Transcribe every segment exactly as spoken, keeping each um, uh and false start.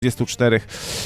dwudziestu czterech.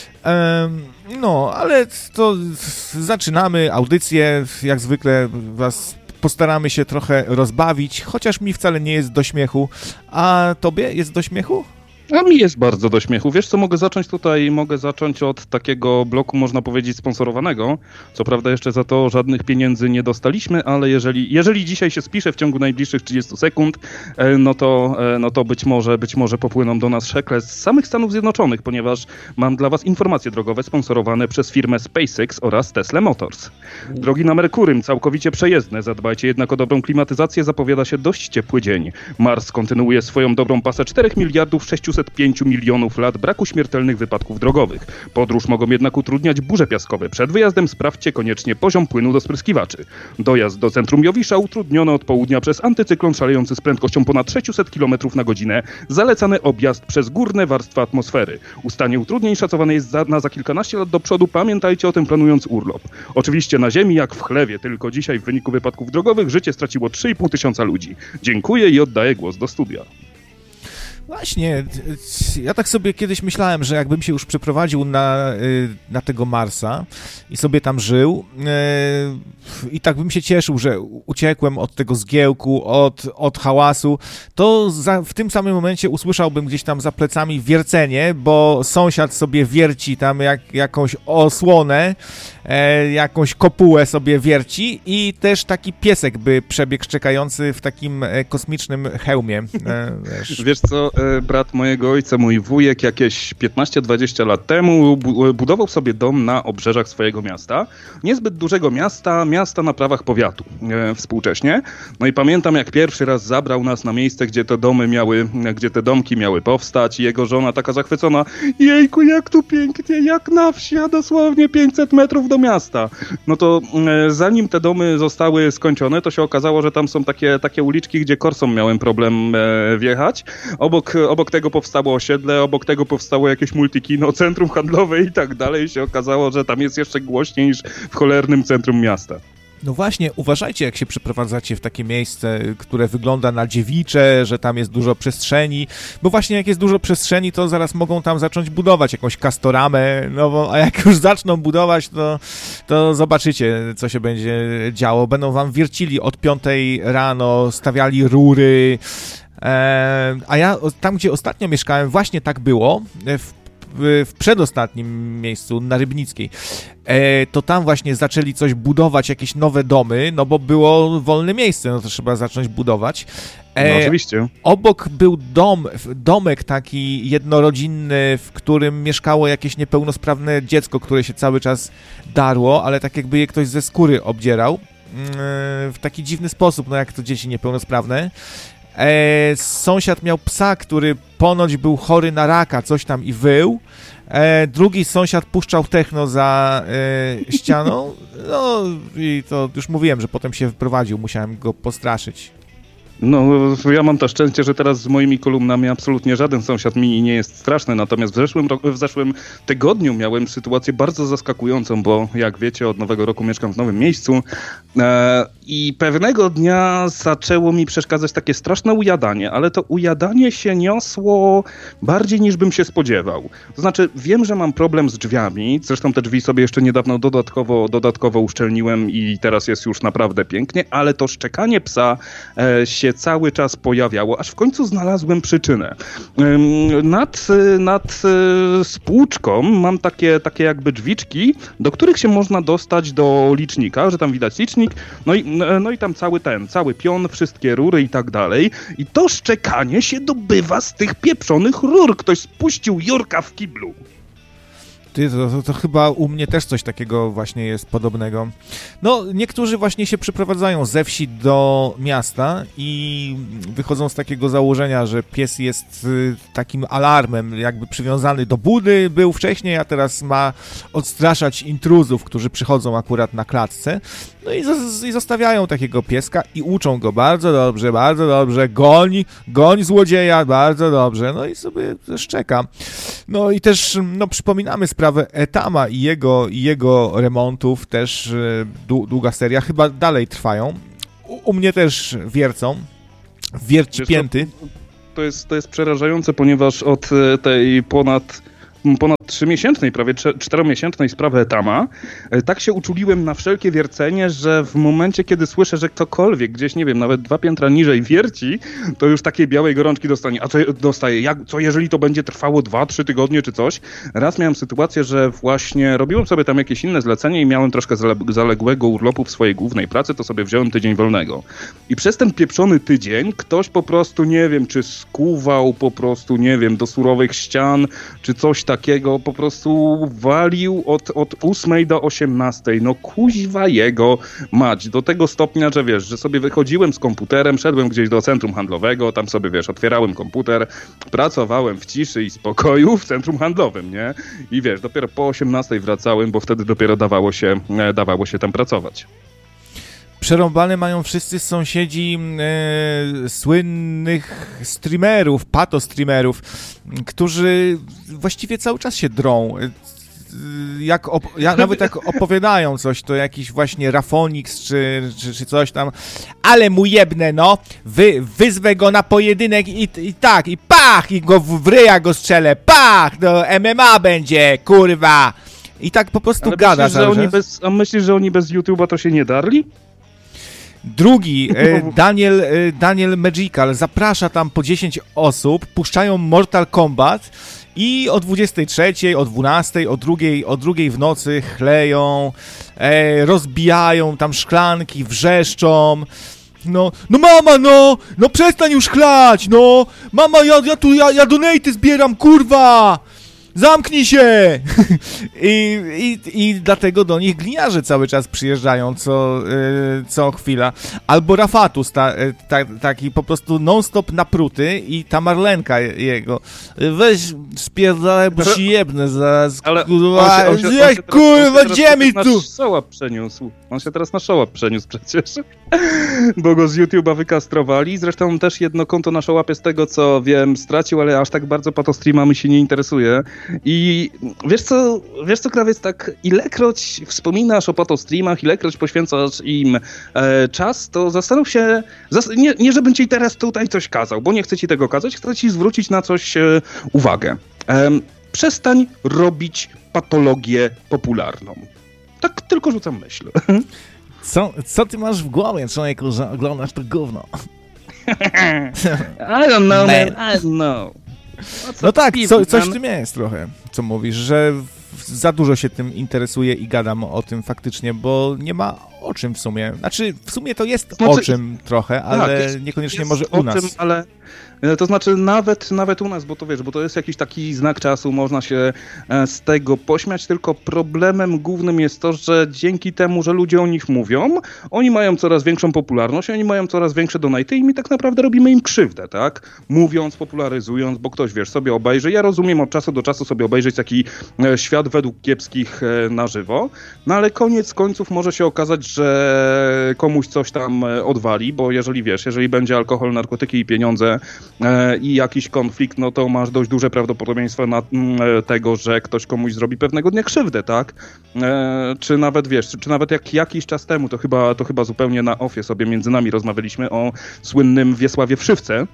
No, ale to zaczynamy audycję. Jak zwykle was postaramy się trochę rozbawić, chociaż mi wcale nie jest do śmiechu. A tobie jest do śmiechu? A mi jest bardzo do śmiechu. Wiesz co, mogę zacząć tutaj, mogę zacząć od takiego bloku, można powiedzieć, sponsorowanego. Co prawda jeszcze za to żadnych pieniędzy nie dostaliśmy, ale jeżeli, jeżeli dzisiaj się spisze w ciągu najbliższych trzydziestu sekund, no to, no to być może, być może popłyną do nas szekle z samych Stanów Zjednoczonych, ponieważ mam dla was informacje drogowe sponsorowane przez firmę SpaceX oraz Tesla Motors. Drogi na Merkurym całkowicie przejezdne, zadbajcie jednak o dobrą klimatyzację, zapowiada się dość ciepły dzień. Mars kontynuuje swoją dobrą pasę czterech miliardów sześciuset pięciu milionów lat braku śmiertelnych wypadków drogowych. Podróż mogą jednak utrudniać burze piaskowe. Przed wyjazdem sprawdźcie koniecznie poziom płynu do spryskiwaczy. Dojazd do centrum Jowisza utrudniony od południa przez antycyklon szalejący z prędkością ponad sześćset kilometrów na godzinę. Zalecany objazd przez górne warstwy atmosfery. Ustanie utrudnień szacowane jest za, na za kilkanaście lat do przodu. Pamiętajcie o tym, planując urlop. Oczywiście na ziemi jak w chlewie, tylko dzisiaj w wyniku wypadków drogowych życie straciło trzy i pół tysiąca ludzi. Dziękuję i oddaję głos do studia. Właśnie, ja tak sobie kiedyś myślałem, że jakbym się już przeprowadził na, na tego Marsa i sobie tam żył i tak bym się cieszył, że uciekłem od tego zgiełku, od, od hałasu, to za, w tym samym momencie usłyszałbym gdzieś tam za plecami wiercenie, bo sąsiad sobie wierci tam jak, jakąś osłonę, e, jakąś kopułę sobie wierci i też taki piesek by przebiegł szczekający w takim kosmicznym hełmie. E, wiesz. wiesz co, brat mojego ojca, mój wujek jakieś piętnaście dwadzieścia lat temu budował sobie dom na obrzeżach swojego miasta. Niezbyt dużego miasta, miasta na prawach powiatu e, współcześnie. No i pamiętam, jak pierwszy raz zabrał nas na miejsce, gdzie te domy miały, gdzie te domki miały powstać i jego żona taka zachwycona: jejku, jak tu pięknie, jak na wsi, a dosłownie pięćset metrów do miasta. No to e, zanim te domy zostały skończone, to się okazało, że tam są takie, takie uliczki, gdzie Corsą miałem problem e, wjechać. Obok, obok tego powstało osiedle, obok tego powstało jakieś multikino, centrum handlowe i tak dalej. I się okazało, że tam jest jeszcze głośniej niż w cholernym centrum miasta. No właśnie, uważajcie, jak się przeprowadzacie w takie miejsce, które wygląda na dziewicze, że tam jest dużo przestrzeni, bo właśnie jak jest dużo przestrzeni, to zaraz mogą tam zacząć budować jakąś kastoramę, no bo, a jak już zaczną budować, to, to zobaczycie, co się będzie działo. Będą wam wiercili od piątej rano, stawiali rury, e, a ja tam, gdzie ostatnio mieszkałem, właśnie tak było, w w przedostatnim miejscu, na Rybnickiej, e, to tam właśnie zaczęli coś budować, jakieś nowe domy, no bo było wolne miejsce, no to trzeba zacząć budować. E, no oczywiście. Obok był dom, domek taki jednorodzinny, w którym mieszkało jakieś niepełnosprawne dziecko, które się cały czas darło, ale tak jakby je ktoś ze skóry obdzierał, e, w taki dziwny sposób, no jak to dzieci niepełnosprawne. E, sąsiad miał psa, który ponoć był chory na raka, coś tam i wył. E, drugi sąsiad puszczał techno za e, ścianą. No i to już mówiłem, że potem się wyprowadził, musiałem go postraszyć. No, ja mam to szczęście, że teraz z moimi kolumnami absolutnie żaden sąsiad mi nie jest straszny, natomiast w zeszłym, roku, w zeszłym tygodniu miałem sytuację bardzo zaskakującą, bo jak wiecie, od nowego roku mieszkam w nowym miejscu e, i pewnego dnia zaczęło mi przeszkadzać takie straszne ujadanie, ale to ujadanie się niosło bardziej niż bym się spodziewał. To znaczy, wiem, że mam problem z drzwiami, zresztą te drzwi sobie jeszcze niedawno dodatkowo, dodatkowo uszczelniłem i teraz jest już naprawdę pięknie, ale to szczekanie psa e, się cały czas pojawiało, aż w końcu znalazłem przyczynę. Nad, nad spłuczką mam takie, takie jakby drzwiczki, do których się można dostać do licznika, że tam widać licznik, no i, no i tam cały ten, cały pion, wszystkie rury i tak dalej. I to szczekanie się dobywa z tych pieprzonych rur. Ktoś spuścił Jurka w kiblu. Ty, to, to, to chyba u mnie też coś takiego właśnie jest podobnego. No, niektórzy właśnie się przeprowadzają ze wsi do miasta i wychodzą z takiego założenia, że pies jest takim alarmem, jakby przywiązany do budy był wcześniej, a teraz ma odstraszać intruzów, którzy przychodzą akurat na klatce. No i, z, i zostawiają takiego pieska i uczą go bardzo dobrze, bardzo dobrze, goń, goń złodzieja, bardzo dobrze, no i sobie szczeka. No i też, no przypominamy sprawę Etama i jego, i jego remontów, też długa seria, chyba dalej trwają. U, u mnie też wiercą, wierci pięty. To jest, to jest przerażające, ponieważ od tej ponad ponad trzymiesięcznej, prawie czteromiesięcznej sprawy Etama, tak się uczuliłem na wszelkie wiercenie, że w momencie, kiedy słyszę, że ktokolwiek gdzieś, nie wiem, nawet dwa piętra niżej wierci, to już takiej białej gorączki dostanie. A co dostaje? Jak, co jeżeli to będzie trwało dwa, trzy tygodnie czy coś? Raz miałem sytuację, że właśnie robiłem sobie tam jakieś inne zlecenie i miałem troszkę zaległego urlopu w swojej głównej pracy, to sobie wziąłem tydzień wolnego. I przez ten pieprzony tydzień ktoś po prostu, nie wiem, czy skuwał po prostu, nie wiem, do surowych ścian, czy coś takiego, po prostu walił od, od ósmej do osiemnastej. No kuźwa jego mać. Do tego stopnia, że wiesz, że sobie wychodziłem z komputerem, szedłem gdzieś do centrum handlowego, tam sobie, wiesz, otwierałem komputer, pracowałem w ciszy i spokoju w centrum handlowym, nie? I wiesz, dopiero po osiemnastej wracałem, bo wtedy dopiero dawało się, dawało się tam pracować. Przerąbane mają wszyscy sąsiedzi e, słynnych streamerów, pato-streamerów, którzy właściwie cały czas się drą. Jak, op- jak nawet jak opowiadają coś, to jakiś właśnie Rafonix czy, czy, czy coś tam, ale mu jebnę, no, Wy, wyzwę go na pojedynek i, i tak, i pach, i go w, w ryja go strzelę, pach, no M M A będzie, kurwa. I tak po prostu ale gada. Myślisz, że oni bez, a myślisz, że oni bez YouTube'a to się nie darli? Drugi, e, Daniel, e, Daniel Magical, zaprasza tam po dziesięć osób, puszczają Mortal Kombat i o dwudziestej trzeciej, o dwunastej, o drugiej, o drugiej w nocy chleją, e, rozbijają tam szklanki, wrzeszczą. No, no mama, no, no przestań już chlać, no, mama, ja, ja tu, ja, ja donaty zbieram, kurwa! Zamknij się! I, i, I dlatego do nich gliniarze cały czas przyjeżdżają co, yy, co chwila. Albo Rafatus, ta, ta, taki po prostu non-stop napruty i ta Marlenka jego. Weź spierdalaj, bo się jebnę zaraz, kurwa, on się, on się, jak, kurwa, gdzie mi tu? Szołap przeniósł. On się teraz na Szołap przeniósł przecież. Bo go z YouTube'a wykastrowali. Zresztą też jedno konto na Szołapie z tego, co wiem, stracił, ale aż tak bardzo patostreamami się nie interesuje. I wiesz co, wiesz co, Krawiec, tak ilekroć wspominasz o patostreamach, ilekroć poświęcasz im e, czas, to zastanów się, zas- nie, nie żebym ci teraz tutaj coś kazał, bo nie chcę ci tego kazać, chcę ci zwrócić na coś e, uwagę. E, przestań robić patologię popularną. Tak tylko rzucam myśl. Co, co ty masz w głowie, człowieku, że oglądasz to gówno? I don't know, man, I don't know. No tak, co, coś w tym jest trochę, co mówisz, że za dużo się tym interesuje i gadam o tym faktycznie, bo nie ma o czym w sumie. Znaczy, w sumie to jest znaczy, o czym trochę, ale tak, jest, niekoniecznie jest może u nas. Czym, ale to znaczy nawet, nawet u nas, bo to wiesz, bo to jest jakiś taki znak czasu, można się z tego pośmiać, tylko problemem głównym jest to, że dzięki temu, że ludzie o nich mówią, oni mają coraz większą popularność, oni mają coraz większe donaty i my tak naprawdę robimy im krzywdę, tak? Mówiąc, popularyzując, bo ktoś, wiesz, sobie obejrzy. Ja rozumiem, od czasu do czasu sobie obejrzeć taki świat według kiepskich na żywo, no ale koniec końców może się okazać, że komuś coś tam odwali, bo jeżeli wiesz, jeżeli będzie alkohol, narkotyki i pieniądze e, i jakiś konflikt, no to masz dość duże prawdopodobieństwo na e, tego, że ktoś komuś zrobi pewnego dnia krzywdę, tak? E, czy nawet wiesz, czy, czy nawet jak jakiś czas temu, to chyba, to chyba zupełnie na offie sobie między nami rozmawialiśmy o słynnym Wiesławie Wszywce,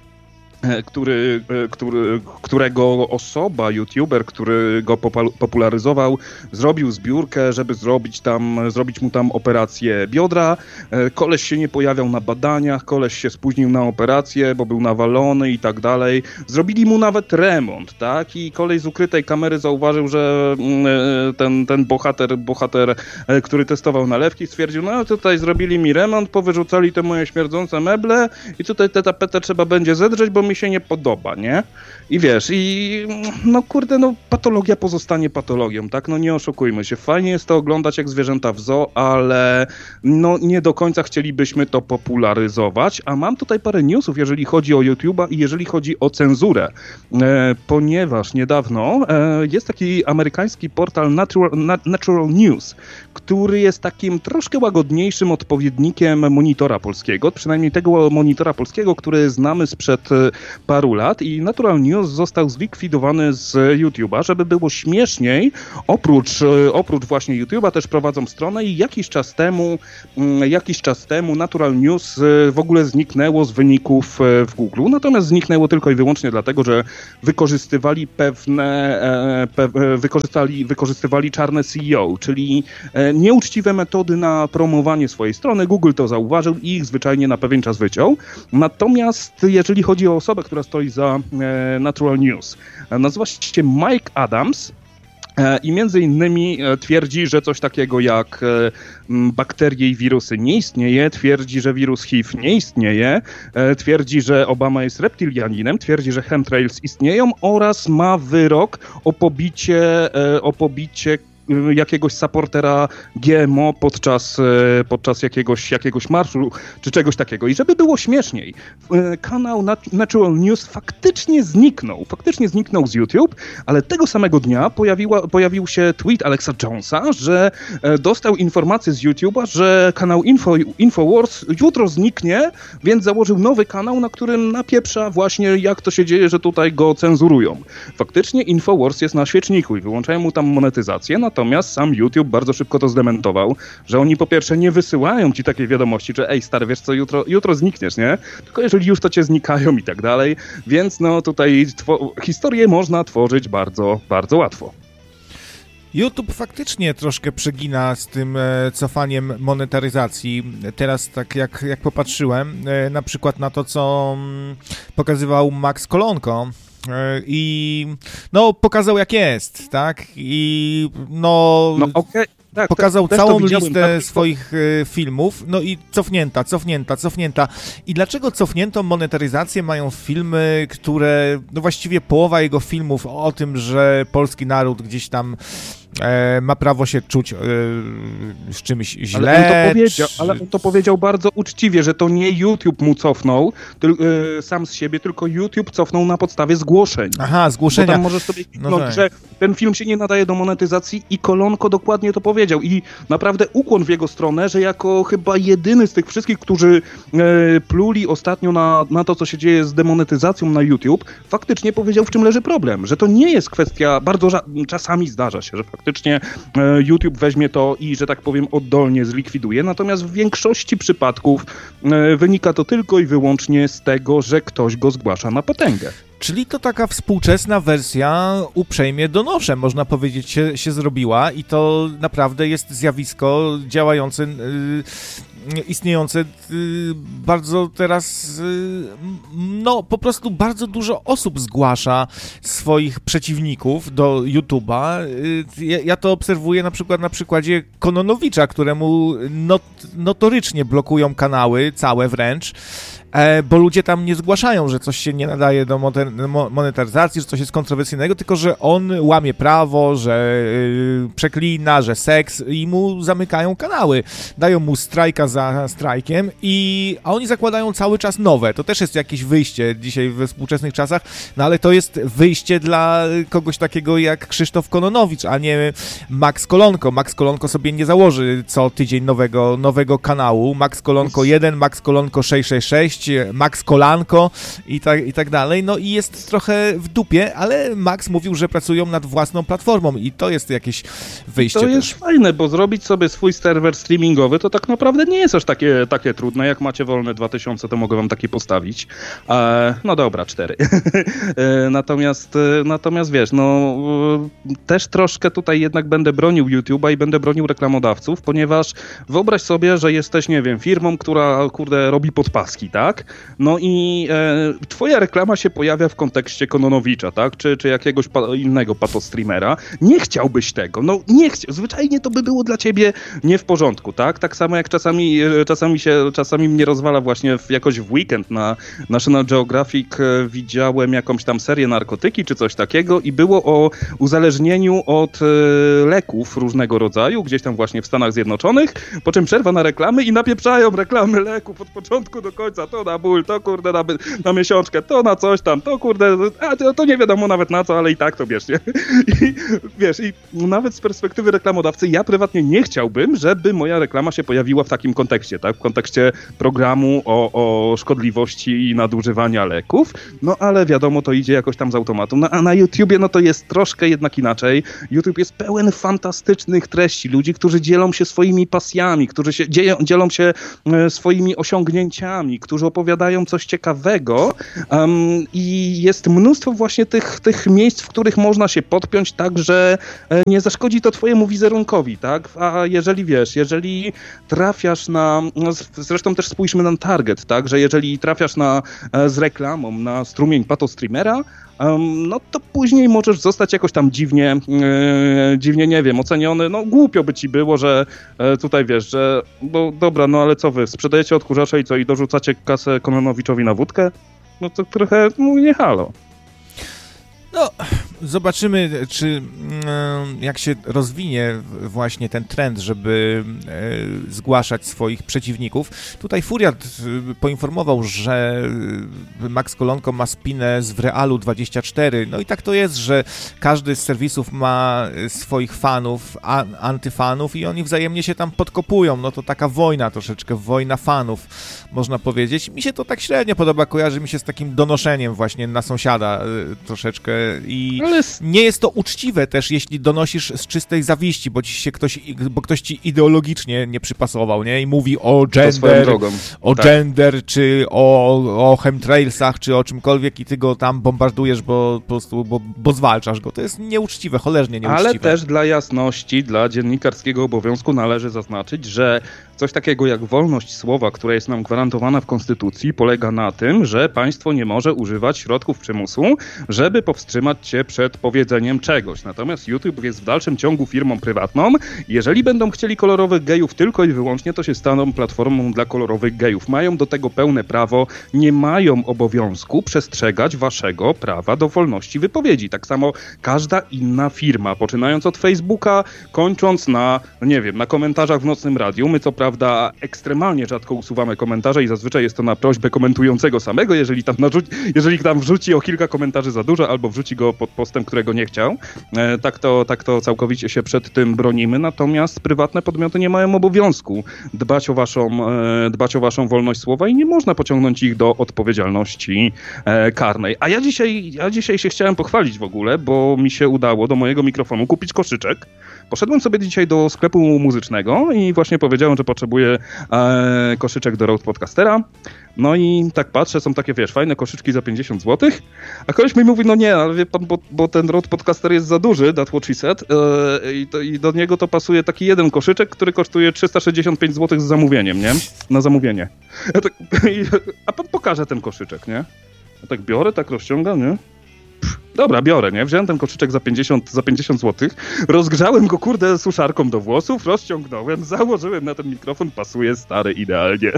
Który, który, którego osoba, youtuber, który go popularyzował, zrobił zbiórkę, żeby zrobić tam, zrobić mu tam operację biodra. Koleś się nie pojawiał na badaniach, koleś się spóźnił na operację, bo był nawalony i tak dalej. Zrobili mu nawet remont, tak? I koleś z ukrytej kamery zauważył, że ten, ten bohater, bohater, który testował nalewki, stwierdził, no tutaj zrobili mi remont, powyrzucali te moje śmierdzące meble i tutaj te tapetę trzeba będzie zedrzeć, bo mi się nie podoba, nie? I wiesz, i no kurde, no patologia pozostanie patologią, tak? No nie oszukujmy się. Fajnie jest to oglądać jak zwierzęta w zoo, ale no nie do końca chcielibyśmy to popularyzować, a mam tutaj parę newsów, jeżeli chodzi o YouTube'a i jeżeli chodzi o cenzurę, e, ponieważ niedawno e, jest taki amerykański portal Natural, Natural News, który jest takim troszkę łagodniejszym odpowiednikiem Monitora Polskiego, przynajmniej tego Monitora Polskiego, który znamy sprzed paru lat i Natural News został zlikwidowany z YouTube'a, żeby było śmieszniej. Oprócz, oprócz właśnie YouTube'a też prowadzą stronę i jakiś czas temu, jakiś czas temu Natural News w ogóle zniknęło z wyników w Google. Natomiast zniknęło tylko i wyłącznie dlatego, że wykorzystywali pewne, pe, wykorzystali, wykorzystywali czarne C E O, czyli nieuczciwe metody na promowanie swojej strony. Google to zauważył i ich zwyczajnie na pewien czas wyciął. Natomiast jeżeli chodzi o osobę, która stoi za Natural News, nazywa się Mike Adams, i między innymi twierdzi, że coś takiego jak bakterie i wirusy nie istnieje, twierdzi, że wirus H I V nie istnieje, twierdzi, że Obama jest reptilianinem, twierdzi, że chemtrails istnieją oraz ma wyrok o pobicie, o pobicie jakiegoś supportera G M O podczas, podczas jakiegoś, jakiegoś marszu czy czegoś takiego. I żeby było śmieszniej, kanał Natural News faktycznie zniknął. Faktycznie zniknął z YouTube, ale tego samego dnia pojawiła, pojawił się tweet Alexa Jonesa, że dostał informację z YouTube'a, że kanał Info, Infowars jutro zniknie, więc założył nowy kanał, na którym napieprza właśnie jak to się dzieje, że tutaj go cenzurują. Faktycznie Infowars jest na świeczniku i wyłączają mu tam monetyzację, natomiast sam YouTube bardzo szybko to zdementował, że oni po pierwsze nie wysyłają ci takiej wiadomości, że ej stary, wiesz co, jutro, jutro znikniesz, nie? Tylko jeżeli już to cię znikają i tak dalej, więc no tutaj two- historię można tworzyć bardzo, bardzo łatwo. YouTube faktycznie troszkę przegina z tym e, cofaniem monetaryzacji. Teraz tak jak, jak popatrzyłem e, na przykład na to, co m, pokazywał Max Kolonko, i no pokazał jak jest, tak? I no, no okay. Tak, pokazał te, całą widziałem, listę tak, swoich y, filmów, no i cofnięta, cofnięta, cofnięta. I dlaczego cofniętą monetaryzację mają filmy, które, no właściwie połowa jego filmów o tym, że polski naród gdzieś tam e, ma prawo się czuć e, z czymś źle. Ale on, to powiedział, czy... ale on to powiedział bardzo uczciwie, że to nie YouTube mu cofnął tyl, e, sam z siebie, tylko YouTube cofnął na podstawie zgłoszeń. Aha, zgłoszenia. Bo tam możesz sobie kliknąć, no tak, że ten film się nie nadaje do monetyzacji i Kolonko dokładnie to powiedział. I naprawdę ukłon w jego stronę, że jako chyba jedyny z tych wszystkich, którzy e, pluli ostatnio na, na to, co się dzieje z demonetyzacją na YouTube, faktycznie powiedział, w czym leży problem. Że to nie jest kwestia, bardzo ża- czasami zdarza się, że faktycznie e, YouTube weźmie to i, że tak powiem, oddolnie zlikwiduje. Natomiast w większości przypadków e, wynika to tylko i wyłącznie z tego, że ktoś go zgłasza na potęgę. Czyli to taka współczesna wersja uprzejmie donoszę, można powiedzieć, się, się zrobiła i to naprawdę jest zjawisko działające, yy, istniejące yy, bardzo teraz, yy, no po prostu bardzo dużo osób zgłasza swoich przeciwników do YouTube'a. Yy, ja, ja to obserwuję na przykład na przykładzie Kononowicza, któremu not, notorycznie blokują kanały, całe wręcz, bo ludzie tam nie zgłaszają, że coś się nie nadaje do monetaryzacji, że coś jest kontrowersyjnego, tylko że on łamie prawo, że yy, przeklina, że seks i mu zamykają kanały. Dają mu strajka za strajkiem, i, a oni zakładają cały czas nowe. To też jest jakieś wyjście dzisiaj we współczesnych czasach, no ale to jest wyjście dla kogoś takiego jak Krzysztof Kononowicz, a nie Max Kolonko. Max Kolonko sobie nie założy co tydzień nowego, nowego kanału. Max Kolonko jeden, Max Kolonko sześć sześć sześć, Max Kolanko i tak, i tak dalej, no i jest trochę w dupie, ale Max mówił, że pracują nad własną platformą i to jest jakieś wyjście. To jest też fajne, bo zrobić sobie swój serwer streamingowy to tak naprawdę nie jest aż takie, takie trudne. Jak macie wolne dwa tysiące, to mogę wam taki postawić. E, no dobra, cztery. e, natomiast, natomiast wiesz, no też troszkę tutaj jednak będę bronił YouTube'a i będę bronił reklamodawców, ponieważ wyobraź sobie, że jesteś, nie wiem, firmą, która, kurde, robi podpaski, tak? No i e, twoja reklama się pojawia w kontekście Kononowicza, tak? Czy, czy jakiegoś pa- innego patostreamera. Nie chciałbyś tego. No nie chcia- zwyczajnie to by było dla ciebie nie w porządku, tak? Tak samo jak czasami, czasami się, czasami mnie rozwala właśnie w, jakoś w weekend na National Geographic e, widziałem jakąś tam serię narkotyki czy coś takiego i było o uzależnieniu od e, leków różnego rodzaju, gdzieś tam właśnie w Stanach Zjednoczonych, po czym przerwa na reklamy i napieprzają reklamy leków od początku do końca. To to na ból, to kurde na, na miesiączkę, to na coś tam, to kurde, a to, to nie wiadomo nawet na co, ale i tak to wiesz, nie? I wiesz, i nawet z perspektywy reklamodawcy ja prywatnie nie chciałbym, żeby moja reklama się pojawiła w takim kontekście, tak? W kontekście programu o, o szkodliwości i nadużywania leków, no ale wiadomo, to idzie jakoś tam z automatu. No, a na YouTubie no to jest troszkę jednak inaczej. YouTube jest pełen fantastycznych treści, ludzi, którzy dzielą się swoimi pasjami, którzy się dzieją, dzielą się e, swoimi osiągnięciami, którzy opowiadają coś ciekawego um, i jest mnóstwo właśnie tych, tych miejsc, w których można się podpiąć tak, że e, nie zaszkodzi to twojemu wizerunkowi, tak? A jeżeli wiesz, jeżeli trafiasz na, no zresztą też spójrzmy na target, tak? Że jeżeli trafiasz na, e, z reklamą na strumień patostreamera, Um, no to później możesz zostać jakoś tam dziwnie, yy, dziwnie, nie wiem, oceniony. No głupio by ci było, że e, tutaj wiesz, że bo dobra, no ale co wy, sprzedajecie odkurzacze i co, i dorzucacie kasę Kononowiczowi na wódkę? No to trochę, no nie halo. No, zobaczymy, czy jak się rozwinie właśnie ten trend, żeby zgłaszać swoich przeciwników. Tutaj Furiat poinformował, że Max Kolonko ma spinę z w Realu dwadzieścia cztery. No i tak to jest, że każdy z serwisów ma swoich fanów, a, antyfanów i oni wzajemnie się tam podkopują. No to taka wojna troszeczkę, wojna fanów, można powiedzieć. Mi się to tak średnio podoba, kojarzy mi się z takim donoszeniem właśnie na sąsiada troszeczkę. I ale... nie jest to uczciwe też, jeśli donosisz z czystej zawiści, bo ci się ktoś, bo ktoś ci ideologicznie nie przypasował, nie? I mówi o gender, o tak. gender, czy o, o chemtrailsach, czy o czymkolwiek i ty go tam bombardujesz, bo po prostu, bo, bo zwalczasz go. To jest nieuczciwe, cholernie nieuczciwe. Ale też dla jasności, dla dziennikarskiego obowiązku należy zaznaczyć, że coś takiego jak wolność słowa, która jest nam gwarantowana w Konstytucji, polega na tym, że państwo nie może używać środków przymusu, żeby powstrzymać cię przed powiedzeniem czegoś. Natomiast YouTube jest w dalszym ciągu firmą prywatną. Jeżeli będą chcieli kolorowych gejów tylko i wyłącznie, to się staną platformą dla kolorowych gejów. Mają do tego pełne prawo, nie mają obowiązku przestrzegać waszego prawa do wolności wypowiedzi. Tak samo każda inna firma, poczynając od Facebooka, kończąc na, nie wiem, na komentarzach w Nocnym Radiu. My co prawda ekstremalnie rzadko usuwamy komentarze i zazwyczaj jest to na prośbę komentującego samego, jeżeli tam, narzuci, jeżeli tam wrzuci o kilka komentarzy za dużo albo wrzuci go pod postem, którego nie chciał. E, tak, to, tak to całkowicie się przed tym bronimy, natomiast prywatne podmioty nie mają obowiązku dbać o waszą, e, dbać o waszą wolność słowa i nie można pociągnąć ich do odpowiedzialności e, karnej. A ja dzisiaj, ja dzisiaj się chciałem pochwalić w ogóle, bo mi się udało do mojego mikrofonu kupić koszyczek. Poszedłem sobie dzisiaj do sklepu muzycznego i właśnie powiedziałem, że potrzebuję e, koszyczek do Rode Podcastera. No i tak patrzę, są takie, wiesz, fajne koszyczki za pięćdziesiąt złotych, a koleś mi mówi, no nie, ale wie pan, bo, bo ten Rode Podcaster jest za duży, that's what she said, e, i, to, i do niego to pasuje taki jeden koszyczek, który kosztuje trzysta sześćdziesiąt pięć złotych z zamówieniem, nie? Na zamówienie. Ja tak, i, a pan pokaże ten koszyczek, nie? Ja tak biorę, tak rozciągam, nie? Dobra, biorę, nie? Wziąłem ten koszyczek za pięćdziesiąt, za pięćdziesiąt złotych, rozgrzałem go, kurde, suszarką do włosów, rozciągnąłem, założyłem na ten mikrofon, pasuje stary idealnie.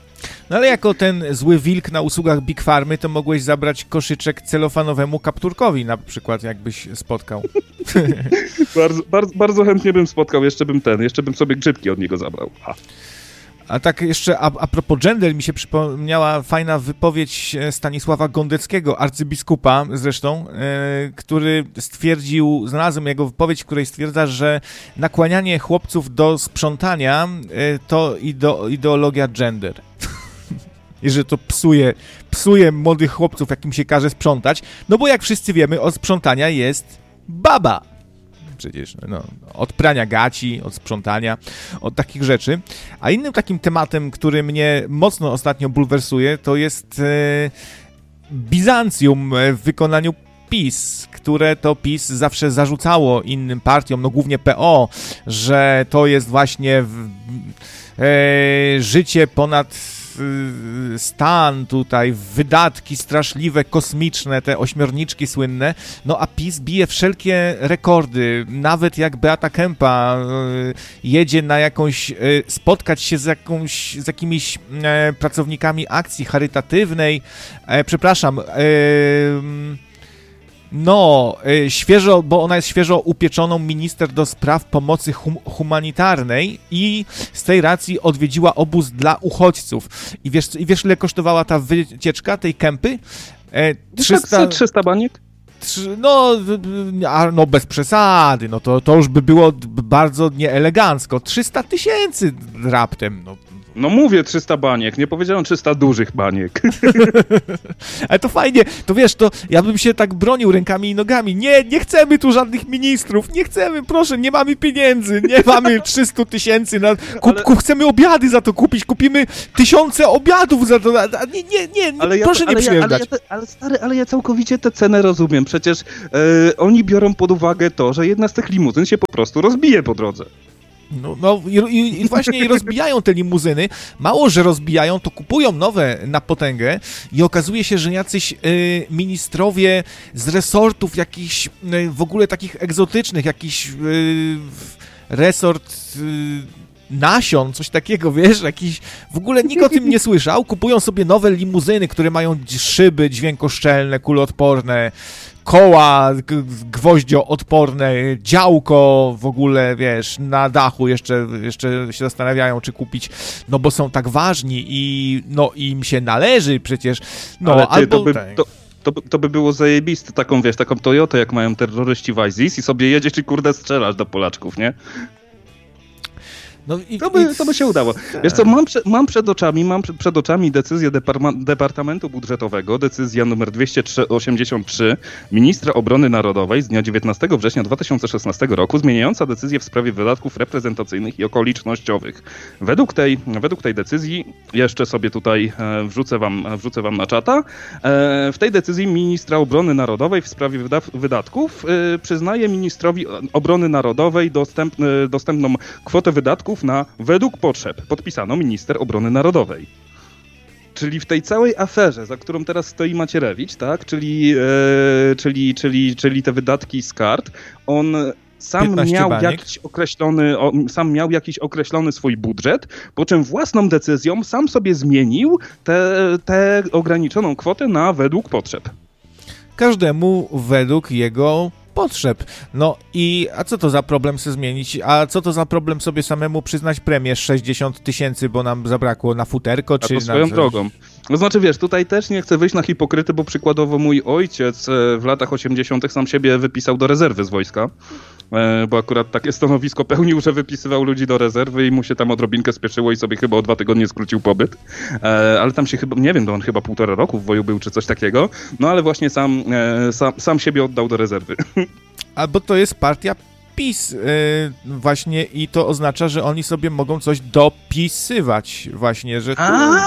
No ale jako ten zły wilk na usługach Big Farmy, to mogłeś zabrać koszyczek celofanowemu kapturkowi na przykład, jakbyś spotkał. bardzo, bardzo, bardzo chętnie bym spotkał, jeszcze bym ten, jeszcze bym sobie grzybki od niego zabrał. Ha. A tak jeszcze a, a propos gender, mi się przypomniała fajna wypowiedź Stanisława Gondeckiego, arcybiskupa zresztą, e, który stwierdził, znalazłem jego wypowiedź, w której stwierdza, że nakłanianie chłopców do sprzątania e, to ideo, ideologia gender. I że to psuje, psuje młodych chłopców, jakim się każe sprzątać, no bo jak wszyscy wiemy, od sprzątania jest baba. Przecież, no, od prania gaci, od sprzątania, od takich rzeczy. A innym takim tematem, który mnie mocno ostatnio bulwersuje, to jest e, Bizancjum w wykonaniu PiS, które to PiS zawsze zarzucało innym partiom, no głównie P O, że to jest właśnie w, e, życie ponad stan tutaj, wydatki straszliwe, kosmiczne, te ośmiorniczki słynne, no a PiS bije wszelkie rekordy, nawet jak Beata Kempa y, jedzie na jakąś, y, spotkać się z, jakąś, z jakimiś y, pracownikami akcji charytatywnej, y, przepraszam, y, No, y, świeżo, bo ona jest świeżo upieczoną minister do spraw pomocy hum- humanitarnej i z tej racji odwiedziła obóz dla uchodźców. I wiesz, i wiesz ile kosztowała ta wycieczka tej kępy? E, trzysta... trzysta baniek? No, no bez przesady, no to, to już by było bardzo nieelegancko. trzysta tysięcy raptem, no. No mówię trzysta baniek, nie powiedziałem trzysta dużych baniek. Ale to fajnie, to wiesz, to ja bym się tak bronił rękami i nogami. Nie, nie chcemy tu żadnych ministrów, nie chcemy, proszę, nie mamy pieniędzy, nie mamy trzysta tysięcy na kup, ale... chcemy obiady za to kupić, kupimy tysiące obiadów za to, nie, nie, nie, nie ale proszę ja, nie przyjeżdżać. Ale, ja, ale, ale stary, ale ja całkowicie tę cenę rozumiem, przecież e, oni biorą pod uwagę to, że jedna z tych limuzyn się po prostu rozbije po drodze. No, no i, i właśnie rozbijają te limuzyny. Mało, że rozbijają, to kupują nowe na potęgę i okazuje się, że jacyś y, ministrowie z resortów jakichś y, w ogóle takich egzotycznych, jakiś y, resort y, nasion, coś takiego, wiesz, jakiś, w ogóle nikt o tym nie słyszał, kupują sobie nowe limuzyny, które mają szyby dźwiękoszczelne, kuloodporne, koła gwoździoodporne, działko w ogóle, wiesz, na dachu jeszcze, jeszcze się zastanawiają, czy kupić, no bo są tak ważni i no im się należy przecież, no ale ty, albo... To by, to, to, to by było zajebiste, taką, wiesz, taką Toyotę, jak mają terroryści w ISIS i sobie jedziesz i kurde strzelasz do Polaczków, nie? No i, to, by, to by się udało. Wiesz co, mam, prze, mam przed oczami, mam przed, przed oczami decyzję Deparma, Departamentu Budżetowego, decyzja numer dwieście osiemdziesiąt trzy ministra obrony narodowej z dnia dziewiętnastego września dwa tysiące szesnastego roku, zmieniająca decyzję w sprawie wydatków reprezentacyjnych i okolicznościowych. Według tej, według tej decyzji, jeszcze sobie tutaj e, wrzucę wam, wrzucę wam na czata, e, w tej decyzji ministra obrony narodowej w sprawie wyda, wydatków e, przyznaje ministrowi obrony narodowej dostęp, e, dostępną kwotę wydatków na według potrzeb. Podpisano minister obrony narodowej. Czyli w tej całej aferze, za którą teraz stoi Macierewicz, tak, czyli, e, czyli, czyli, czyli te wydatki z kart, on sam miał baniek. jakiś określony, o, sam miał jakiś określony swój budżet, po czym własną decyzją sam sobie zmienił tę ograniczoną kwotę na według potrzeb. Każdemu według jego potrzeb. No i a co to za problem sobie zmienić? A co to za problem sobie samemu przyznać premię sześćdziesiąt tysięcy, bo nam zabrakło na futerko? Czy a to swoją na... drogą. No znaczy wiesz, tutaj też nie chcę wyjść na hipokryty, bo przykładowo mój ojciec w latach osiemdziesiątych sam siebie wypisał do rezerwy z wojska, bo akurat takie stanowisko pełnił, że wypisywał ludzi do rezerwy i mu się tam odrobinkę spieszyło i sobie chyba o dwa tygodnie skrócił pobyt. Ale tam się chyba, nie wiem, to on chyba półtora roku w woju był czy coś takiego, no ale właśnie sam, sam, sam siebie oddał do rezerwy. Albo to jest partia PiS yy, właśnie i to oznacza, że oni sobie mogą coś dopisywać właśnie, że...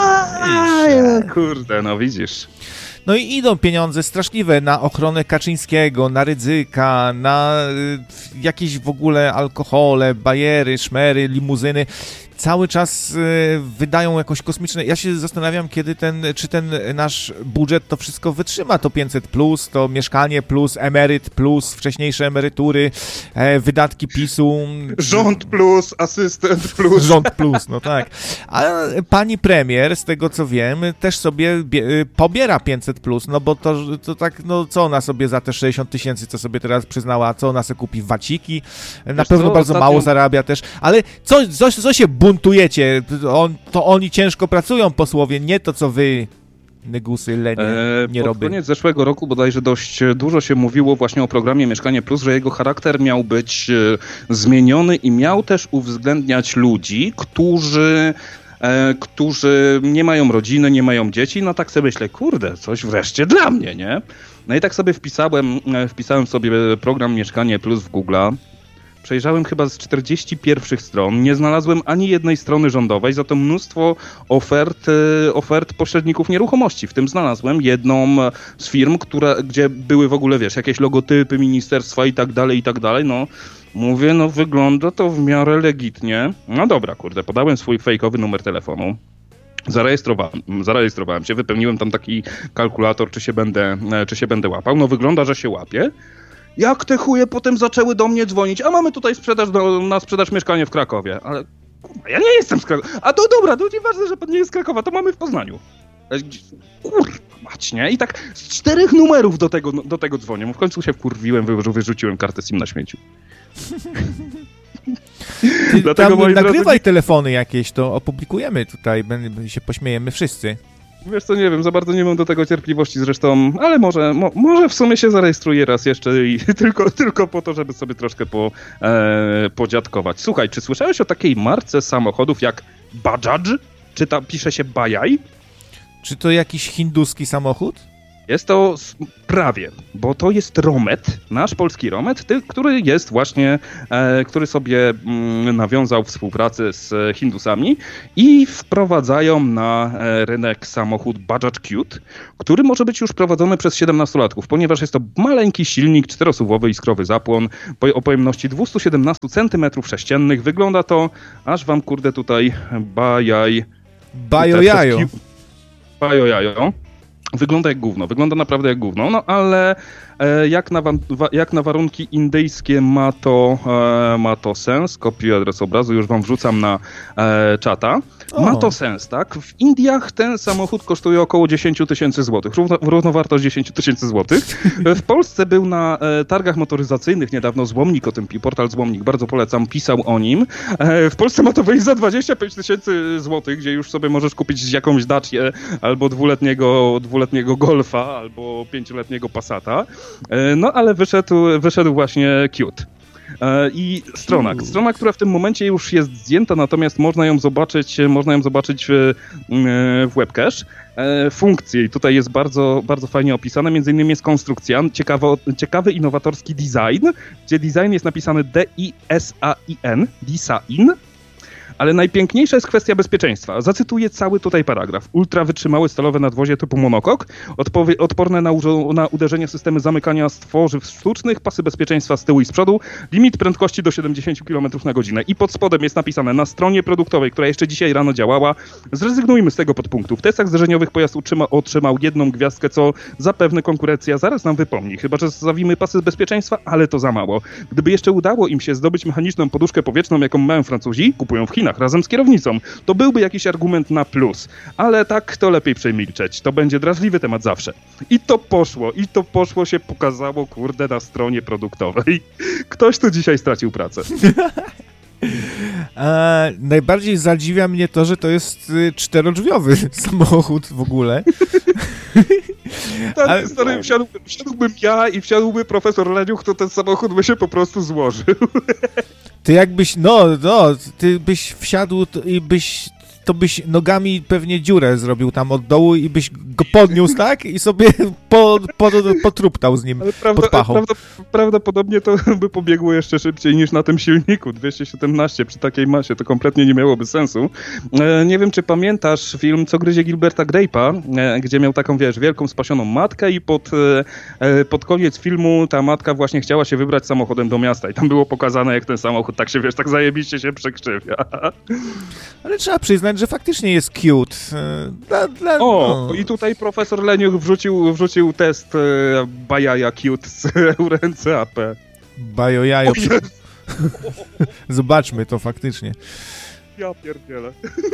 A, kurde, no widzisz. No i idą pieniądze straszliwe na ochronę Kaczyńskiego, na Rydzyka, na y, jakieś w ogóle alkohole, bajery, szmery, limuzyny. Cały czas y, wydają jakoś kosmiczne... Ja się zastanawiam, kiedy ten, czy ten nasz budżet to wszystko wytrzyma. To pięćset plus, to mieszkanie plus, emeryt plus, wcześniejsze emerytury, e, wydatki PiSu. Rząd plus, asystent plus. Rząd plus, no tak. A pani premier, z tego co wiem, też sobie bie, pobiera pięćset plus, no bo to, to tak, no co ona sobie za te sześćdziesiąt tysięcy, co sobie teraz przyznała, co ona sobie kupi? Waciki? Na Wiesz pewno co, bardzo ostatnio... mało zarabia też, ale co, co, co się buntujecie? On, to oni ciężko pracują, posłowie, nie to, co wy, negusy, lenie, nie robią. Pod koniec zeszłego roku bodajże dość dużo się mówiło właśnie o programie Mieszkanie Plus, że jego charakter miał być zmieniony i miał też uwzględniać ludzi, którzy E, którzy nie mają rodziny, nie mają dzieci, no tak sobie myślę, kurde, coś wreszcie dla mnie, nie? No i tak sobie wpisałem, e, wpisałem sobie program Mieszkanie Plus w Google'a. Przejrzałem chyba z czterdziestu pierwszych stron, nie znalazłem ani jednej strony rządowej, za to mnóstwo ofert, e, ofert pośredników nieruchomości. W tym znalazłem jedną z firm, która, gdzie były w ogóle, wiesz, jakieś logotypy ministerstwa i tak dalej, i tak dalej, no. Mówię, no wygląda to w miarę legitnie. No dobra, kurde, podałem swój fejkowy numer telefonu. Zarejestrowałem, zarejestrowałem się, wypełniłem tam taki kalkulator, czy się będę, czy się będę łapał. No wygląda, że się łapie. Jak te chuje potem zaczęły do mnie dzwonić, a mamy tutaj sprzedaż do, na sprzedaż mieszkanie w Krakowie. Ale kurwa, ja nie jestem z Krakowa. A to dobra, to nieważne, że pan nie jest z Krakowa, to mamy w Poznaniu. Kurwa. mać, nie? I tak z czterech numerów do tego, do tego dzwonię. W końcu się wkurwiłem, wy, wyrzuciłem kartę SIM na śmieciu. Ty Dlatego, tam nagrywaj drodzy... telefony jakieś, to opublikujemy tutaj, się pośmiejemy wszyscy. Wiesz co, nie wiem, za bardzo nie mam do tego cierpliwości zresztą, ale może, mo, może w sumie się zarejestruję raz jeszcze i tylko, tylko po to, żeby sobie troszkę po, e, podziadkować. Słuchaj, czy słyszałeś o takiej marce samochodów jak Bajaj? Czy tam pisze się Bajaj? Czy to jakiś hinduski samochód? Jest to prawie, bo to jest Romet, nasz polski Romet, ty, który jest właśnie, e, który sobie mm, nawiązał współpracę z Hindusami i wprowadzają na e, rynek samochód Bajaj Qute, który może być już prowadzony przez siedemnastolatków, ponieważ jest to maleńki silnik, czterosuwowy iskrowy zapłon o pojemności dwieście siedemnaście centymetrów sześciennych. Wygląda to, aż wam kurde tutaj bajaj... Bajojajo. Bajojajo. Wygląda jak gówno, wygląda naprawdę jak gówno, no ale e, jak, na wa- jak na warunki indyjskie ma to, e, ma to sens. Kopiuję adres obrazu, już wam wrzucam na e, czata. O. Ma to sens, tak? W Indiach ten samochód kosztuje około dziesięć tysięcy złotych, równo, równowartość dziesięć tysięcy złotych. W Polsce był na e, targach motoryzacyjnych niedawno Złomnik, o tym portal Złomnik, bardzo polecam, pisał o nim. E, w Polsce ma to wyjść za dwadzieścia pięć tysięcy złotych, gdzie już sobie możesz kupić jakąś Dacię albo dwuletniego, dwuletniego Golfa albo pięcioletniego Passata. E, no ale wyszedł, wyszedł właśnie Qute. I strona, strona, która w tym momencie już jest zdjęta, natomiast można ją zobaczyć, można ją zobaczyć w, w webcache. Funkcje i tutaj jest bardzo, bardzo fajnie opisane, między innymi jest konstrukcja, ciekawo, ciekawy, innowatorski design, gdzie design jest napisany D I S A I N, design. Ale najpiękniejsza jest kwestia bezpieczeństwa. Zacytuję cały tutaj paragraf. Ultra wytrzymałe stalowe nadwozie typu monokok, odpowie- odporne na, u- na uderzenie systemy zamykania stworzyw sztucznych, pasy bezpieczeństwa z tyłu i z przodu, limit prędkości do siedemdziesiąt kilometrów na godzinę. I pod spodem jest napisane na stronie produktowej, która jeszcze dzisiaj rano działała, zrezygnujmy z tego podpunktu. W testach zderzeniowych pojazd utrzyma, otrzymał jedną gwiazdkę, co zapewne konkurencja zaraz nam wypomni. Chyba że zawimy pasy bezpieczeństwa, ale to za mało. Gdyby jeszcze udało im się zdobyć mechaniczną poduszkę powietrzną, jaką mają Francuzi, kupują w Chinach razem z kierownicą, to byłby jakiś argument na plus. Ale tak to lepiej przemilczeć. To będzie drażliwy temat zawsze. I to poszło, i to poszło się pokazało, kurde, na stronie produktowej. Ktoś tu dzisiaj stracił pracę. A najbardziej zadziwia mnie to, że to jest y, czterodrzwiowy samochód w ogóle. Tak, ale... stary, wsiadł, wsiadłbym ja i wsiadłby profesor Leniuch, to ten samochód by się po prostu złożył. Ty jakbyś, no, no, ty byś wsiadł i byś, to byś nogami pewnie dziurę zrobił tam od dołu i byś go podniósł, tak? I sobie po, po, potruptał z nim, prawda, pod pachą. Prawda, prawdopodobnie to by pobiegło jeszcze szybciej niż na tym silniku dwieście siedemnaście przy takiej masie, to kompletnie nie miałoby sensu. E, nie wiem, czy pamiętasz film Co gryzie Gilberta Grape'a, e, gdzie miał taką, wiesz, wielką spasioną matkę i pod, e, pod koniec filmu ta matka właśnie chciała się wybrać samochodem do miasta i tam było pokazane, jak ten samochód tak się, wiesz, tak zajebiście się przekrzywia. Ale trzeba przyznać, że faktycznie jest cute. Dla, dla, o, no. I tutaj profesor Leniuch wrzucił, wrzucił test e, Bajaja Qute z Euro N C A P. Bajojajo. Zobaczmy to faktycznie. Ja pierdzielę.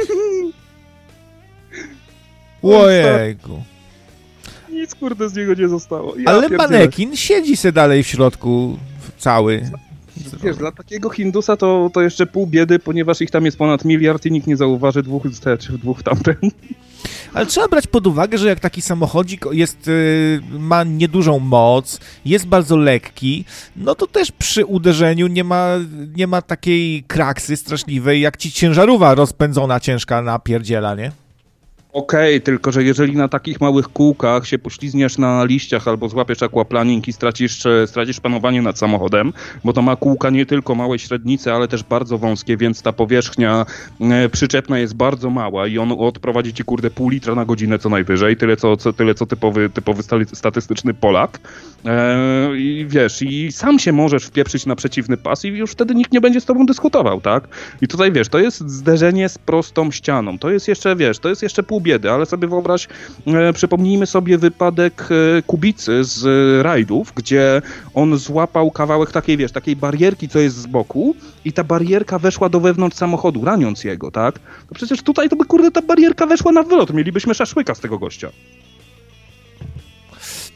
Ojejku. Nic kurde z niego nie zostało. Ja Ale pierdzielę. manekin siedzi se dalej w środku cały. Wiesz, dla takiego Hindusa to, to jeszcze pół biedy, ponieważ ich tam jest ponad miliard i nikt nie zauważy dwóch wstecz, dwóch tamten. Ale trzeba brać pod uwagę, że jak taki samochodzik jest, yy, ma niedużą moc, jest bardzo lekki, no to też przy uderzeniu nie ma, nie ma takiej kraksy straszliwej, jak ci ciężarówka rozpędzona ciężka napierdziela, nie? Okej, okay, tylko że jeżeli na takich małych kółkach się poślizgniesz na liściach albo złapiesz aquaplaning i stracisz, stracisz panowanie nad samochodem, bo to ma kółka nie tylko małe średnice, ale też bardzo wąskie, więc ta powierzchnia e, przyczepna jest bardzo mała i on odprowadzi ci kurde pół litra na godzinę co najwyżej, tyle co, co, tyle co typowy, typowy statystyczny Polak. E, I wiesz, i sam się możesz wpieprzyć na przeciwny pas i już wtedy nikt nie będzie z tobą dyskutował, tak? I tutaj wiesz, to jest zderzenie z prostą ścianą, to jest jeszcze, wiesz, to jest jeszcze pół biedy, ale sobie wyobraź, e, przypomnijmy sobie wypadek e, Kubicy z e, rajdów, gdzie on złapał kawałek takiej, wiesz, takiej barierki, co jest z boku i ta barierka weszła do wewnątrz samochodu, raniąc jego, tak? To przecież tutaj to by, kurde, ta barierka weszła na wylot, mielibyśmy szaszłyka z tego gościa.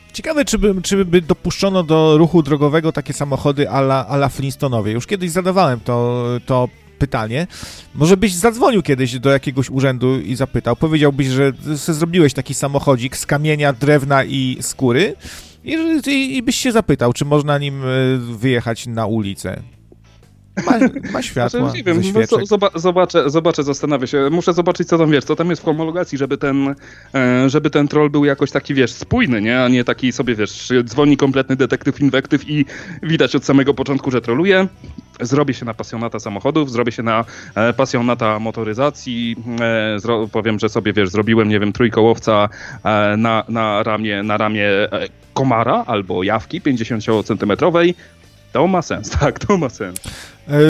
Ciekawe, czy by, czy by dopuszczono do ruchu drogowego takie samochody a la, a la Flintstonowie. Już kiedyś zadawałem to, to pytanie. Może byś zadzwonił kiedyś do jakiegoś urzędu i zapytał. Powiedziałbyś, że zrobiłeś taki samochodzik z kamienia, drewna i skóry i, i, i byś się zapytał, czy można nim wyjechać na ulicę. Ma, ma światła, znaczy, nie wiem, ze no, zoba- zobaczę, zobaczę, zastanawię się. Muszę zobaczyć, co tam, wiesz, co tam jest w homologacji, żeby ten, e, żeby ten troll był jakoś taki, wiesz, spójny, nie? A nie taki sobie, wiesz, dzwoni kompletny detektyw inwektyw i widać od samego początku, że troluje. Zrobię się na pasjonata samochodów, zrobię się na e, pasjonata motoryzacji, e, zro- powiem, że sobie, wiesz, zrobiłem, nie wiem, trójkołowca e, na, na ramię, na ramię e, komara albo jawki pięćdziesięciocentymetrowej. To ma sens, tak, to ma sens.